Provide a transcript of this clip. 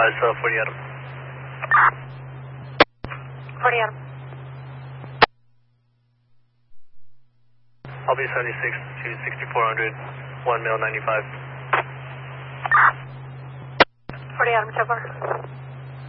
it's 40 Adam. 40 Adam. I'll be 76 to 6400, 1 mil 95. 40 Adam, so far.